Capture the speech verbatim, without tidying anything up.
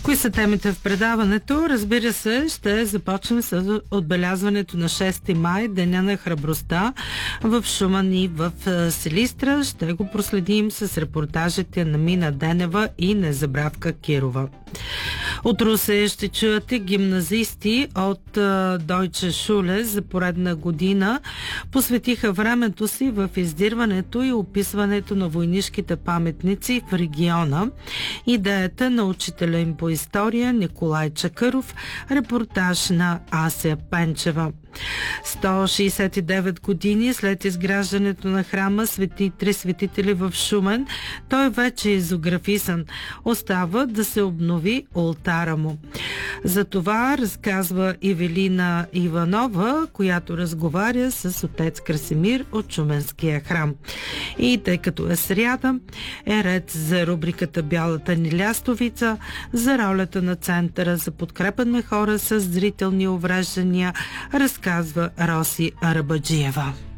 Кои са темите в предаването? Разбира се, ще започнем с отбелязването на шести май, Деня на храбростта в Шуман и в Силистра. Ще го проследим с репортажите на Мина Денева и Незабравка Кирова. От Русе ще чуете гимназисти от Deutsche Schule за поредна година посветиха времето си в издирването и описването на войнишките паметници в региона. Идеята на учителя им по история Николай Чакъров, репортаж на Ася Пенчева. сто шейсет и девет години след изграждането на храма Свети Три светители в Шумен, той вече е изографисан. Остава да се обнови олтара му. За това разказва Ивелина Иванова, която разговаря с отец Красимир от Шуменския храм. И тъй като е сряда, е ред за рубриката Бялата ни лястовица, за ролята на Центъра за подкрепа на хора с зрителни увреждания, разказва Роси Арабаджиева.